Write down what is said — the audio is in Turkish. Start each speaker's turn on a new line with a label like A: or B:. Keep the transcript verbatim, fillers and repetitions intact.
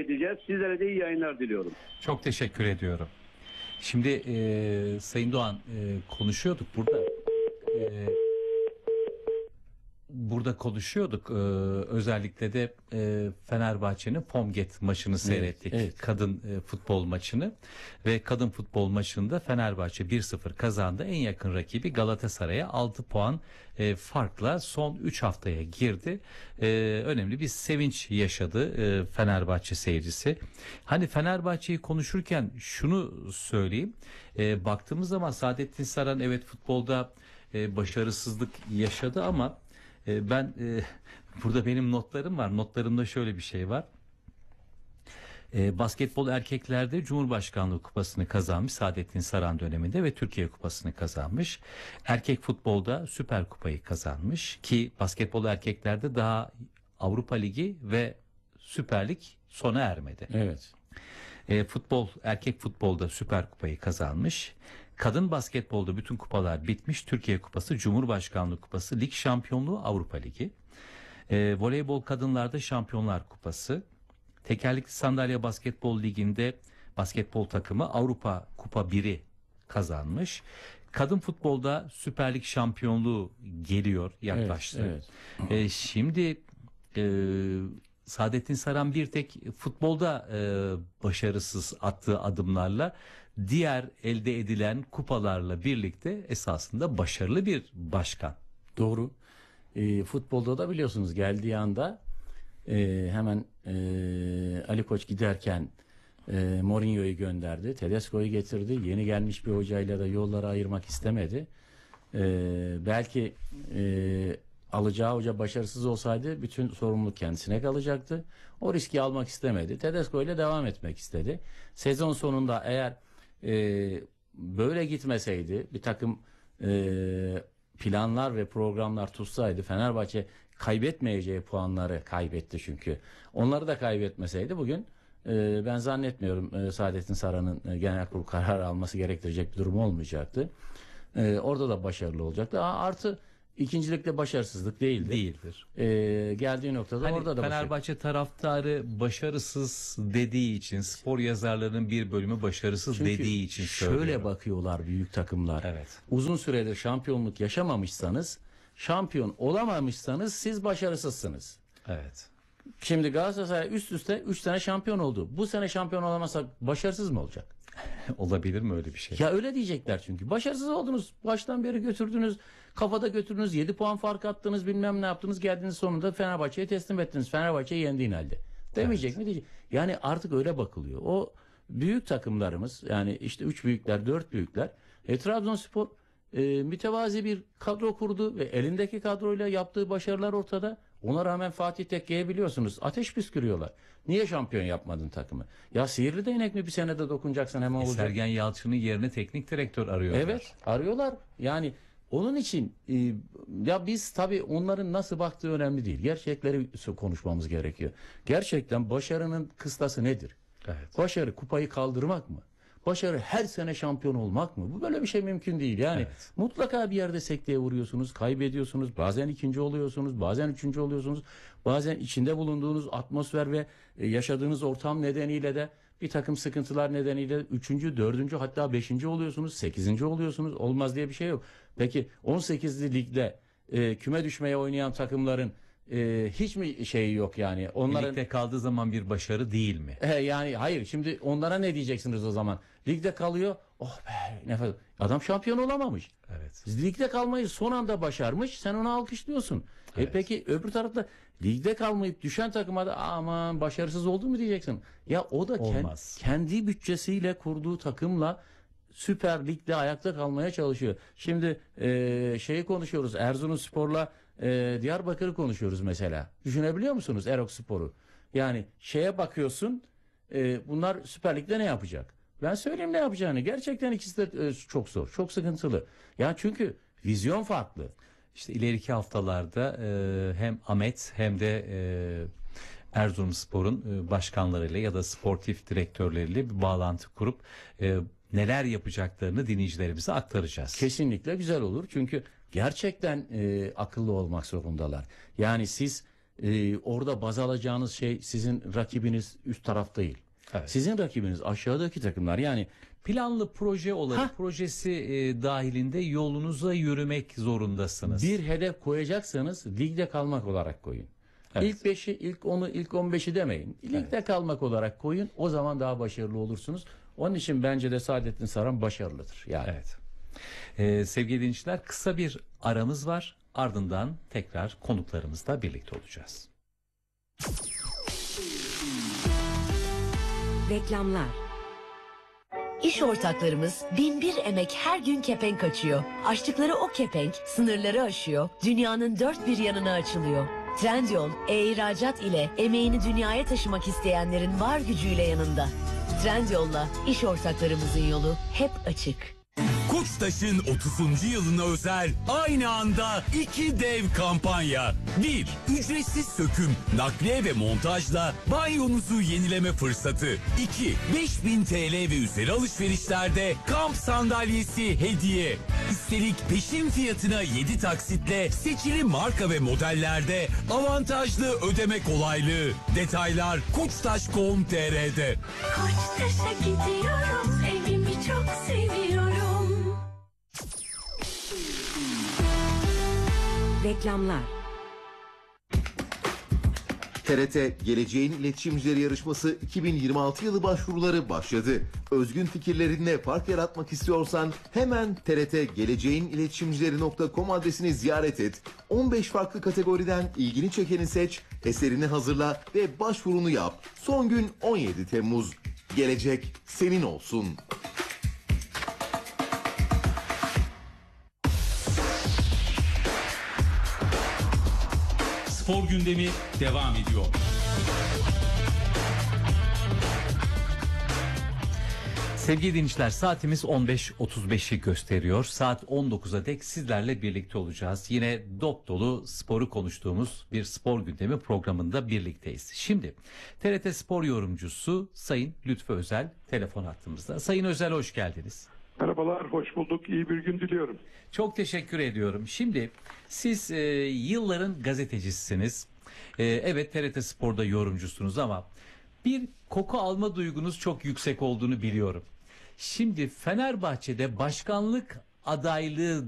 A: edeceğiz. Sizlere de iyi yayınlar diliyorum.
B: Çok teşekkür ediyorum. Şimdi e, Sayın Doğan e, konuşuyorduk burada. E, burada konuşuyorduk. E, özellikle de e, Fenerbahçe'nin Pomget maçını seyrettik.
C: Evet, evet.
B: Kadın e, futbol maçını. Ve kadın futbol maçında Fenerbahçe bir sıfır kazandı. En yakın rakibi Galatasaray'a altı puan e, farkla son üç haftaya girdi. E, önemli bir sevinç yaşadı e, Fenerbahçe seyircisi. Hani Fenerbahçe'yi konuşurken şunu söyleyeyim. E, baktığımız zaman Saadettin Saran evet futbolda e, başarısızlık yaşadı ama e, ben e, burada benim notlarım var. Notlarımda şöyle bir şey var. E, basketbol erkeklerde Cumhurbaşkanlığı kupasını kazanmış Saadettin Saran döneminde ve Türkiye kupasını kazanmış. Erkek futbolda Süper Kupayı kazanmış ki basketbol erkeklerde daha Avrupa Ligi ve Süper Lig sona ermedi.
C: Evet.
B: E, futbol erkek futbolda Süper Kupayı kazanmış. Kadın basketbolda bütün kupalar bitmiş. Türkiye Kupası, Cumhurbaşkanlığı Kupası, Lig Şampiyonluğu, Avrupa Ligi. E, voleybol kadınlarda Şampiyonlar Kupası. Tekerlekli sandalye basketbol liginde basketbol takımı Avrupa Kupa biri kazanmış. Kadın futbolda Süper Lig şampiyonluğu geliyor, yaklaştı.
C: Evet, evet.
B: E, şimdi e, Saadettin Saran bir tek futbolda e, başarısız attığı adımlarla diğer elde edilen kupalarla birlikte esasında başarılı bir başkan.
C: Doğru. E, futbolda da biliyorsunuz geldiği anda e, hemen e, Ali Koç giderken e, Mourinho'yu gönderdi. Tedesco'yu getirdi. Yeni gelmiş bir hocayla da yolları ayırmak istemedi. E, belki e, alacağı hoca başarısız olsaydı bütün sorumluluk kendisine kalacaktı. O riski almak istemedi. Tedesco ile devam etmek istedi. Sezon sonunda eğer e, böyle gitmeseydi, bir takım e, planlar ve programlar tutsaydı, Fenerbahçe kaybetmeyeceği puanları kaybetti çünkü. Onları da kaybetmeseydi bugün e, ben zannetmiyorum e, Saadettin Saran'ın e, genel kurul kararı alması gerektirecek bir durum olmayacaktı. E, orada da başarılı olacaktı. A, artı ikincilikte başarısızlık değildi.
B: Değildir.
C: E, geldiği noktada
B: Hani
C: orada da
B: Fenerbahçe taraftarı başarısız dediği için, spor yazarlarının bir bölümü başarısız
C: Çünkü
B: dediği için
C: şöyle
B: söylüyorum.
C: bakıyorlar büyük takımlar.
B: Evet.
C: Uzun süredir şampiyonluk yaşamamışsanız, şampiyon olamamışsanız siz başarısızsınız.
B: Evet.
C: Şimdi Galatasaray üst üste üç sene şampiyon oldu. Bu sene şampiyon olamazsak başarısız mı olacak?
B: Olabilir mi öyle bir şey?
C: Ya öyle diyecekler çünkü. Başarısız oldunuz. Baştan beri götürdünüz. Kafada götürdünüz. yedi puan fark attınız. Bilmem ne yaptınız. Geldiniz sonunda Fenerbahçe'ye teslim ettiniz. Fenerbahçe'yi yendiğin halde. Demeyecek
B: Evet.
C: mi diyecek. Yani artık öyle bakılıyor. O büyük takımlarımız, yani işte üç büyükler, dört büyükler. E, Trabzonspor e, mütevazi bir kadro kurdu ve elindeki kadroyla yaptığı başarılar ortada. Ona rağmen Fatih Tekke'ye biliyorsunuz ateş püskürüyorlar. Niye şampiyon yapmadın takımı? Ya sihirli değnek mi bir senede dokunacaksın hemen
B: E,
C: olacak?
B: Sergen Yalçın'ın yerine teknik direktör arıyorlar.
C: Evet, arıyorlar. Yani onun için e, ya biz tabii onların nasıl baktığı önemli değil. Gerçekleri konuşmamız gerekiyor. Gerçekten başarının kıstası nedir?
B: Evet.
C: Başarı kupayı kaldırmak mı? Başarı her sene şampiyon olmak mı? Bu böyle bir şey mümkün değil. Yani
B: Evet.
C: mutlaka bir yerde sekteye vuruyorsunuz, kaybediyorsunuz. Bazen ikinci oluyorsunuz, bazen üçüncü oluyorsunuz. Bazen içinde bulunduğunuz atmosfer ve e, yaşadığınız ortam nedeniyle de bir takım sıkıntılar nedeniyle üçüncü, dördüncü hatta beşinci oluyorsunuz, sekizinci oluyorsunuz. Olmaz diye bir şey yok. Peki on sekizli ligde e, küme düşmeye oynayan takımların e, hiç mi şeyi yok yani? Onların
B: Birlikte kaldığı zaman bir başarı değil mi?
C: He, yani hayır, şimdi onlara ne diyeceksiniz o zaman? Ligde kalıyor. Oh be, nefes. Adam şampiyon olamamış.
B: Evet.
C: Ligde kalmayı son anda başarmış. Sen onu alkışlıyorsun.
B: Evet.
C: E peki öbür tarafta ligde kalmayıp düşen takıma da aman başarısız oldu mu diyeceksin. Ya o da kend-
B: Olmaz.
C: kendi bütçesiyle kurduğu takımla Süper Lig'de ayakta kalmaya çalışıyor. Şimdi e, şeyi konuşuyoruz. Erzurumspor'la e, Diyarbakır'ı konuşuyoruz mesela. Düşünebiliyor musunuz Erokspor'u? Yani şeye bakıyorsun, e, bunlar Süper Lig'de ne yapacak? Ben söyleyeyim ne yapacağını. Gerçekten ikisi de e, çok zor, çok sıkıntılı. Yani çünkü vizyon farklı.
B: İşte ileriki haftalarda e, hem Ahmet hem de e, Erzurumspor'un e, başkanlarıyla ya da sportif direktörleriyle bir bağlantı kurup e, neler yapacaklarını dinleyicilerimize aktaracağız.
C: Kesinlikle güzel olur. Çünkü gerçekten e, akıllı olmak zorundalar. Yani siz e, orada baz alacağınız şey sizin rakibiniz üst taraf değil.
B: Evet.
C: Sizin rakibiniz aşağıdaki takımlar. Yani
B: Planlı proje olarak
C: Hah.
B: projesi e, dahilinde yolunuza yürümek zorundasınız.
C: bir hedef koyacaksanız ligde kalmak olarak koyun.
B: Evet.
C: İlk beşi, ilk onu, ilk on beşi demeyin. Ligde kalmak olarak koyun. O zaman daha başarılı olursunuz. Onun için bence de Saadettin Saran başarılıdır. Yani.
B: Evet. Ee, sevgili dinleyiciler, kısa bir aramız var. Ardından tekrar konuklarımızla birlikte olacağız.
D: Reklamlar. İş ortaklarımız bin bir emek her gün kepenk açıyor. Açtıkları o kepenk sınırları aşıyor. Dünyanın dört bir yanına açılıyor. Trendyol, e-ihracat ile emeğini dünyaya taşımak isteyenlerin var gücüyle yanında. Trendyol'la iş ortaklarımızın yolu hep açık.
E: Koçtaş'ın otuzuncu yılına özel aynı anda iki dev kampanya. bir. Ücretsiz söküm, nakliye ve montajla banyonuzu yenileme fırsatı. iki. beş bin T L ve üzeri alışverişlerde kamp sandalyesi hediye. Üstelik peşin fiyatına yedi taksitle seçili marka ve modellerde avantajlı ödeme kolaylığı. Detaylar koçtaş nokta com nokta tr'de.
F: Koçtaş'a gidiyorum, evimi çok seviyorum.
D: Reklamlar.
G: T R T Geleceğin İletişimcileri Yarışması iki bin yirmi altı yılı başvuruları başladı. Özgün fikirlerinle fark yaratmak istiyorsan hemen T R T geleceğin iletişimcileri nokta com adresini ziyaret et. on beş farklı kategoriden ilgini çekeni seç, eserini hazırla ve başvurunu yap. Son gün on yedi Temmuz. Gelecek senin olsun.
H: Spor gündemi devam ediyor.
B: Sevgili dinleyiciler, saatimiz on beş otuz beşi gösteriyor. Saat on dokuza dek sizlerle birlikte olacağız. Yine dop dolu sporu konuştuğumuz bir spor gündemi programında birlikteyiz. Şimdi T R T Spor yorumcusu Sayın Lütfü Özel telefon hattımızda. Sayın Özel, hoş geldiniz.
I: Merhabalar, hoş bulduk. İyi bir gün diliyorum.
B: Çok teşekkür ediyorum. Şimdi siz e, yılların gazetecisiniz. E, evet, T R T Spor'da yorumcusunuz ama bir koku alma duygunuz çok yüksek olduğunu biliyorum. Şimdi Fenerbahçe'de başkanlık adaylığı